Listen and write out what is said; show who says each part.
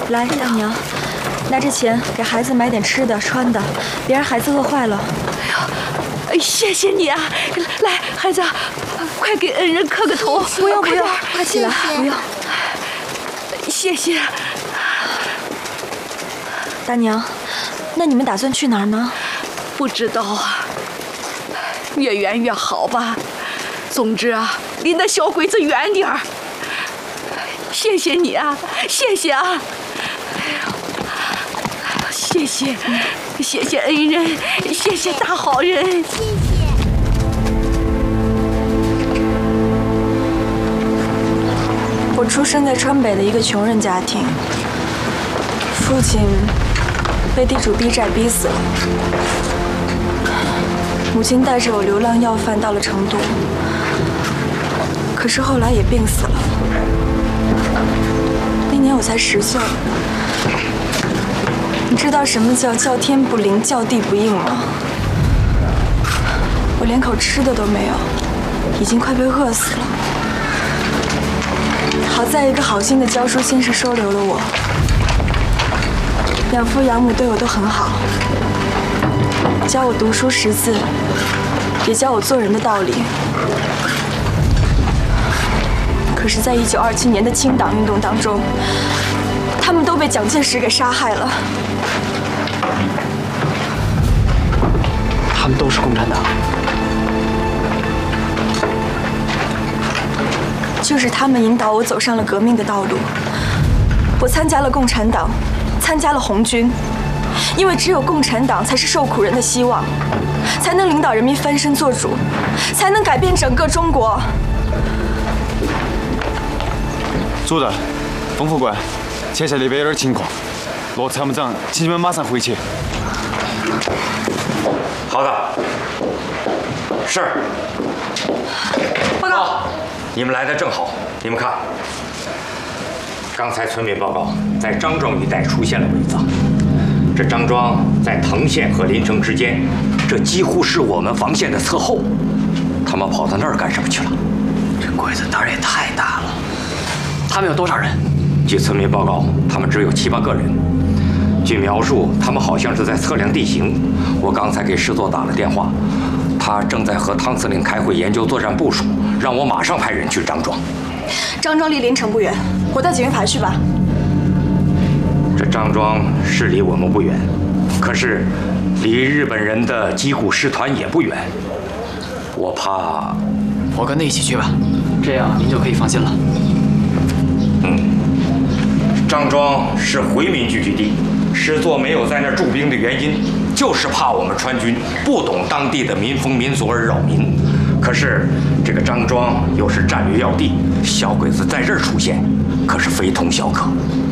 Speaker 1: 来，大娘，拿着钱给孩子买点吃的穿的，别让孩子饿坏了。
Speaker 2: 哎呦，谢谢你啊！来，孩子，快给恩人磕个头。
Speaker 1: 不用，快起来，不用。
Speaker 2: 谢谢。
Speaker 1: 大娘，那你们打算去哪儿呢？
Speaker 2: 不知道啊，越远越好吧。总之啊，离那小鬼子远点儿。谢谢你啊，谢谢啊！谢谢，谢谢恩人，谢谢大好人，谢谢。
Speaker 1: 我出生在川北的一个穷人家庭，父亲被地主逼债逼死了，母亲带着我流浪要饭到了成都，可是后来也病死了。那年我才10岁。你知道什么叫天不灵，叫地不应吗？我连口吃的都没有，已经快被饿死了。好在一个好心的教书先生收留了我，养父养母对我都很好，教我读书识字，也教我做人的道理。可是，在1927年的清党运动当中，他们都被蒋介石给杀害了。
Speaker 3: 他们都是共产党。
Speaker 1: 就是他们引导我走上了革命的道路。我参加了共产党，参加了红军，因为只有共产党才是受苦人的希望，才能领导人民翻身做主，才能改变整个中国。
Speaker 4: 主任，冯副官，前线那边有点情况，罗参谋长，请你们马上回去。
Speaker 5: 好的，是。
Speaker 1: 报告。
Speaker 5: 你们来的正好，你们看，刚才村民报告，在张庄一带出现了鬼子。这张庄在藤县和临城之间，这几乎是我们防线的侧后。他们跑到那儿干什么去了？
Speaker 3: 这鬼子胆儿也太大了。他们有多少人？
Speaker 5: 据村民报告，他们只有7、8个人。据描述，他们好像是在测量地形。我刚才给师座打了电话，他正在和汤司令开会研究作战部署，让我马上派人去张庄。
Speaker 1: 张庄离临城不远，我到警卫排去吧。
Speaker 5: 这张庄是离我们不远，可是离日本人的矶谷师团也不远。我怕……
Speaker 3: 我跟他一起去吧，这样您就可以放心了。
Speaker 5: 张庄是回民聚居地，师座没有在那儿驻兵的原因，就是怕我们川军不懂当地的民风民俗而扰民。可是这个张庄又是战略要地，小鬼子在这儿出现，可是非同小可。